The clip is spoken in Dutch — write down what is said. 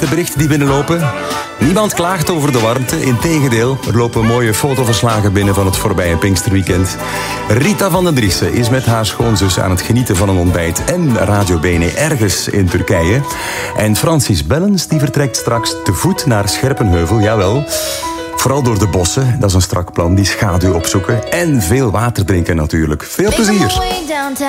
De berichten die binnenlopen. Niemand klaagt over de warmte. Integendeel, er lopen mooie fotoverslagen binnen van het voorbije Pinksterweekend. Rita van den Driessen is met haar schoonzus aan het genieten van een ontbijt en Radio Bene ergens in Turkije. En Francis Bellens die vertrekt straks te voet naar Scherpenheuvel, jawel. Vooral door de bossen, dat is een strak plan, die schaduw opzoeken. En veel water drinken natuurlijk. Veel plezier!